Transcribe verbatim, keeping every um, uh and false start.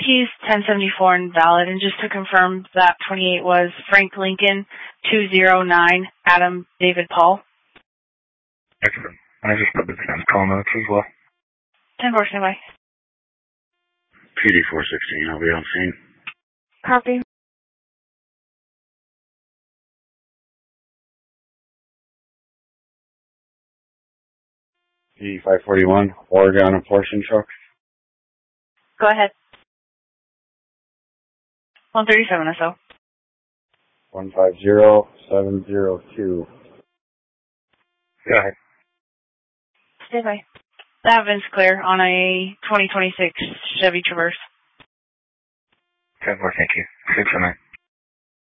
He's ten seventy-four and valid, and just to confirm that twenty-eight was Frank Lincoln, two zero nine, Adam David Paul. Excellent. I just put the defense call notes as well. ten four, stand by. P D four sixteen, I'll be on scene. Copy. P five forty-one, Oregon Apportion Truck. Go ahead. one thirty-seven or so. one five zero seven zero two. Go ahead. Stay by. That vin's clear on a twenty twenty-six Chevy Traverse. ten four, thank you. six oh nine.